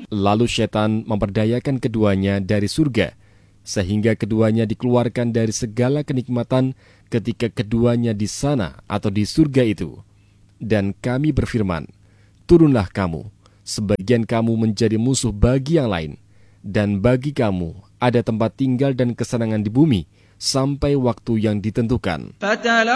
Lalu setan memperdayakan keduanya dari surga, sehingga keduanya dikeluarkan dari segala kenikmatan ketika keduanya di sana atau di surga itu. Dan kami berfirman, turunlah kamu, sebagian kamu menjadi musuh bagi yang lain, dan bagi kamu ada tempat tinggal dan kesenangan di bumi, sampai waktu yang ditentukan.